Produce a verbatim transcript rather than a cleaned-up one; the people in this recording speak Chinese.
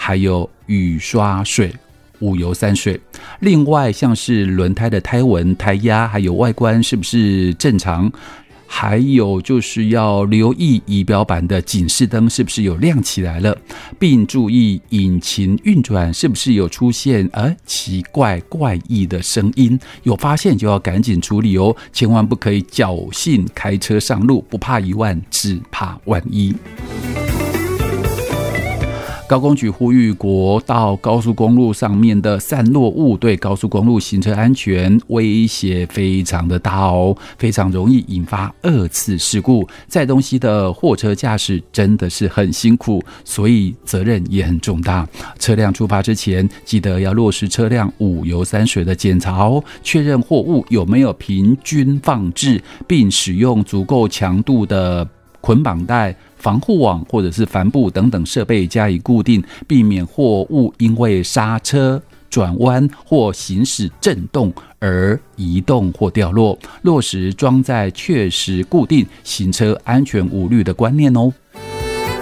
还有雨刷水、五油三水。另外像是轮胎的胎纹、胎压还有外观是不是正常，还有就是要留意仪表板的警示灯是不是有亮起来了，并注意引擎运转是不是有出现呃奇怪怪异的声音，有发现就要赶紧处理哦，千万不可以侥幸开车上路，不怕一万只怕万一。高公局呼吁国道高速公路上面的散落物对高速公路行车安全威胁非常的大哦，非常容易引发二次事故。载东西的货车驾驶真的是很辛苦，所以责任也很重大。车辆出发之前，记得要落实车辆五油三水的检查哦，确认货物有没有平均放置，并使用足够强度的捆绑带、防护网或者是帆布等等设备加以固定，避免货物因为刹车、转弯或行驶震动而移动或掉落，落实装载确实固定、行车安全无虑的观念哦。